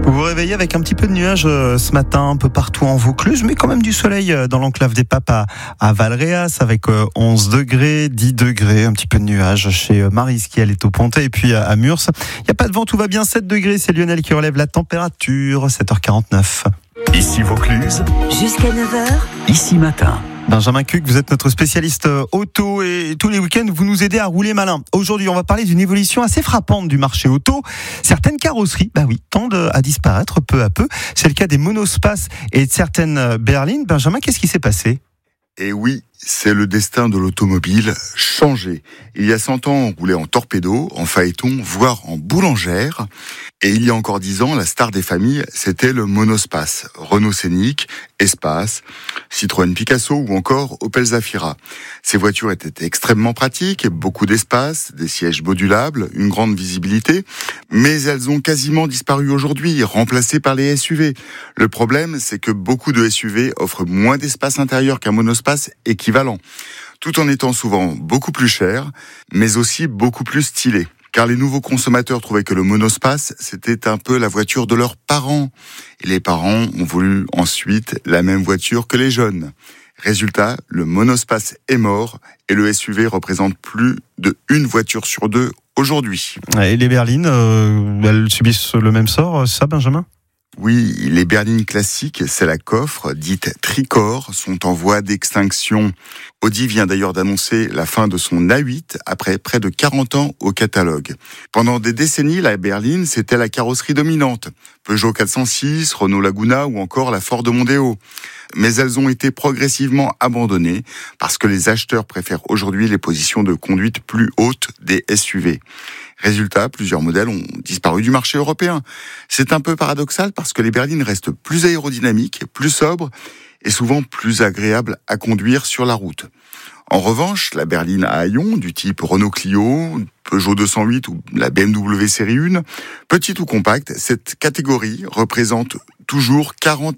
Vous vous réveillez avec un petit peu de nuages ce matin, un peu partout en Vaucluse, mais quand même du soleil dans l'enclave des Papes à Valréas, avec 11 degrés, 10 degrés, un petit peu de nuages chez Maryse qui elle est au Pontet, et puis à Murs. Il n'y a pas de vent, tout va bien, 7 degrés, c'est Lionel qui relève la température, 7h49. Ici Vaucluse, jusqu'à 9h, ici matin. Benjamin Cuc, vous êtes notre spécialiste auto et tous les week-ends, vous nous aidez à rouler malin. Aujourd'hui, on va parler d'une évolution assez frappante du marché auto. Certaines carrosseries, tendent à disparaître peu à peu. C'est le cas des monospaces et de certaines berlines. Benjamin, qu'est-ce qui s'est passé ? Et oui, c'est le destin de l'automobile changé. Il y a 100 ans, on roulait en torpedo, en phaéton, voire en boulangère. Et il y a encore 10 ans, la star des familles, c'était le monospace. Renault Scénic, Espace, Citroën Picasso ou encore Opel Zafira. Ces voitures étaient extrêmement pratiques, beaucoup d'espace, des sièges modulables, une grande visibilité. Mais elles ont quasiment disparu aujourd'hui, remplacées par les SUV. Le problème, c'est que beaucoup de SUV offrent moins d'espace intérieur qu'un monospace équivalent, tout en étant souvent beaucoup plus cher, mais aussi beaucoup plus stylé. Car les nouveaux consommateurs trouvaient que le monospace, c'était un peu la voiture de leurs parents. Et les parents ont voulu ensuite la même voiture que les jeunes. Résultat, le monospace est mort et le SUV représente plus de une voiture sur deux aujourd'hui. Et les berlines, elles subissent le même sort, ça Benjamin ? Oui, les berlines classiques, c'est la coffre, dite tricorps, sont en voie d'extinction. Audi vient d'ailleurs d'annoncer la fin de son A8 après près de 40 ans au catalogue. Pendant des décennies, la berline, c'était la carrosserie dominante. Peugeot 406, Renault Laguna ou encore la Ford Mondeo. Mais elles ont été progressivement abandonnées parce que les acheteurs préfèrent aujourd'hui les positions de conduite plus hautes des SUV. Résultat, plusieurs modèles ont disparu du marché européen. C'est un peu paradoxal parce que les berlines restent plus aérodynamiques, plus sobres et souvent plus agréables à conduire sur la route. En revanche, la berline à haillons du type Renault Clio, Peugeot 208 ou la BMW série 1, petite ou compacte, cette catégorie représente toujours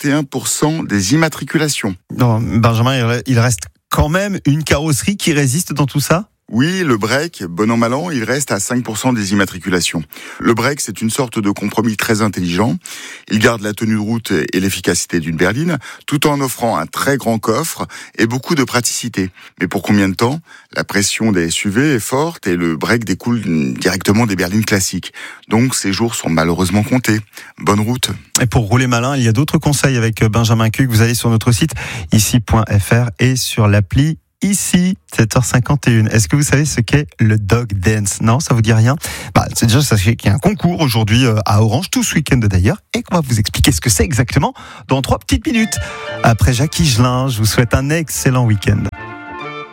41% des immatriculations. Non, Benjamin, il reste quand même une carrosserie qui résiste dans tout ça ? Oui, le break, bon an mal an, il reste à 5% des immatriculations. Le break, c'est une sorte de compromis très intelligent. Il garde la tenue de route et l'efficacité d'une berline, tout en offrant un très grand coffre et beaucoup de praticité. Mais pour combien de temps ? La pression des SUV est forte et le break découle directement des berlines classiques. Donc ces jours sont malheureusement comptés. Bonne route. Et pour rouler malin, il y a d'autres conseils avec Benjamin Cuc. Vous allez sur notre site ici.fr et sur l'appli Ici, 7h51. Est-ce que vous savez ce qu'est le dog dance ? Non, ça vous dit rien ? C'est déjà, sachez qu'il y a un concours aujourd'hui à Orange, tout ce week-end d'ailleurs, et qu'on va vous expliquer ce que c'est exactement dans 3 petites minutes. Après Jackie Higelin, je vous souhaite un excellent week-end.